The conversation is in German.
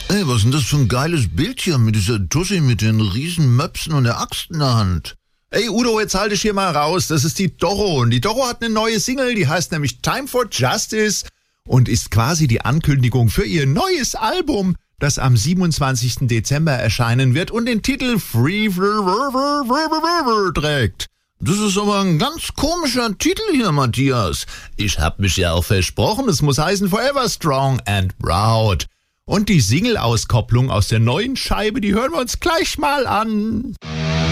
Ey, was ist denn das für ein geiles Bild hier mit dieser Tussi mit den riesen Möpsen und der Axt in der Hand? Ey, Udo, jetzt halte ich hier mal raus. Das ist die Doro. Und die Doro hat eine neue Single, die heißt nämlich Time for Justice und ist quasi die Ankündigung für ihr neues Album, das am 27. Dezember erscheinen wird und den Titel Free trägt. Das ist aber ein ganz komischer Titel hier, Matthias. Ich hab mich ja auch versprochen, es muss heißen Forever Strong and Proud. Und die Single-Auskopplung aus der neuen Scheibe, die hören wir uns gleich mal an.